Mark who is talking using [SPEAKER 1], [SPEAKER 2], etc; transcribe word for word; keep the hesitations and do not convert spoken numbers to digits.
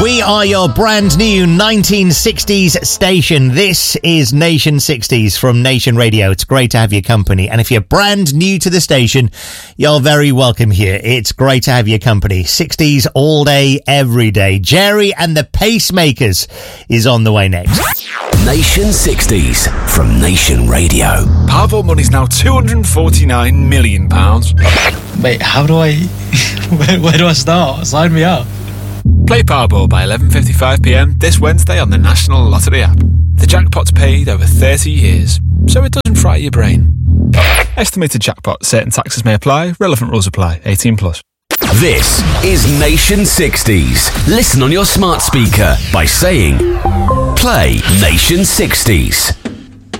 [SPEAKER 1] We are your brand new nineteen sixties station. This is Nation sixties from Nation Radio. It's great to have your company. And if you're brand new to the station, you're very welcome here. It's great to have your company. sixties all day, every day. Jerry and the Pacemakers is on the way next.
[SPEAKER 2] Nation sixties from Nation Radio.
[SPEAKER 3] Powerball money's now two hundred forty-nine million pounds.
[SPEAKER 4] Wait, how do I... where, where do I start? Sign me up.
[SPEAKER 3] Play Powerball by eleven fifty-five p m this Wednesday on the National Lottery app. The jackpot's paid over thirty years, so it doesn't fry your brain. Estimated jackpot. Certain taxes may apply. Relevant rules apply. eighteen plus.
[SPEAKER 2] This is Nation sixties. Listen on your smart speaker by saying, play Nation sixties.